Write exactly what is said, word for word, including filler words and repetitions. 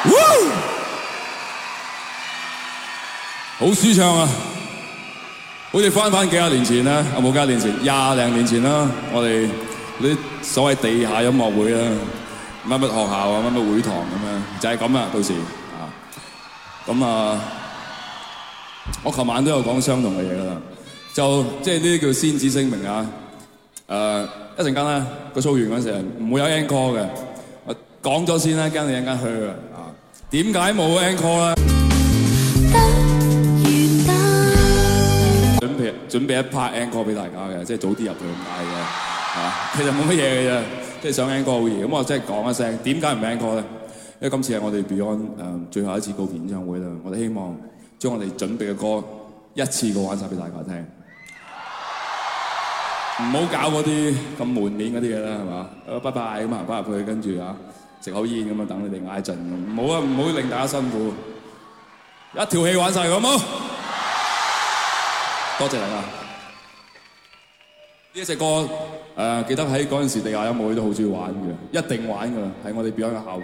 好舒暢啊！好似翻翻幾廿年前啦，有冇幾廿年前？廿零年前啦，我哋啲所謂地下音樂會啦，乜乜學校啊，乜乜會堂咁樣，就係咁啊！到時啊，咁啊，我琴晚都有講相同嘅嘢啦，就即係呢啲叫先旨聲明啊！誒，一陣間咧個 show 完嗰陣時唔會有 encore 嘅，我講咗先啦，驚你一陣間去啊！點解冇 encore 咧？準備準備一 part encore 俾大家嘅，即係早啲入去咁解嘅，嚇。其實冇乜嘢嘅啫，即係想 encore 好易。咁我即係講一聲，點解唔 encore 咧？因為今次係我哋 Beyond 誒最後一次告別演唱會啦。我哋希望將我哋準備嘅歌一次過玩曬俾大家聽，唔好搞嗰啲咁門面嗰啲嘢啦，係嘛？誒，拜拜咁行翻入去，跟住啊食口煙咁啊，等你哋嗌陣。唔好啊，唔好令大家辛苦，一條氣玩曬，好冇？多謝大家！呢一隻歌誒、呃，記得喺嗰陣時地下音樂會都好中意玩嘅，一定玩㗎啦，係我哋 Beyond 嘅效果。